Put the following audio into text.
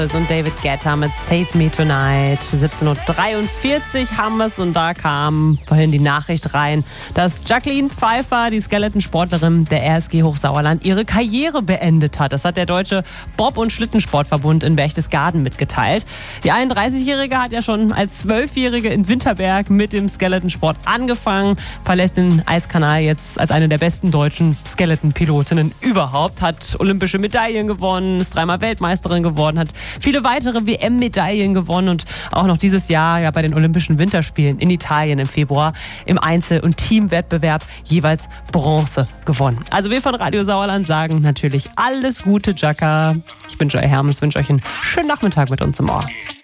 Und David Guetta mit Save Me Tonight. 17:43 Uhr haben wir es und da kam vorhin die Nachricht rein, dass Jacqueline Pfeiffer, die Skeleton-Sportlerin der RSG Hochsauerland, ihre Karriere beendet hat. Das hat der Deutsche Bob- und Schlittensportverbund in Berchtesgaden mitgeteilt. Die 31-Jährige hat ja schon als 12-Jährige in Winterberg mit dem Skeletonsport angefangen, verlässt den Eiskanal jetzt als eine der besten deutschen Skeleton-Pilotinnen überhaupt, hat olympische Medaillen gewonnen, ist 3-mal Weltmeisterin geworden, hat viele weitere WM-Medaillen gewonnen und auch noch dieses Jahr ja bei den Olympischen Winterspielen in Italien im Februar im Einzel- und Teamwettbewerb jeweils Bronze gewonnen. Also wir von Radio Sauerland sagen natürlich alles Gute, Jacka. Ich bin Joy Hermes, wünsche euch einen schönen Nachmittag mit uns im Ohr.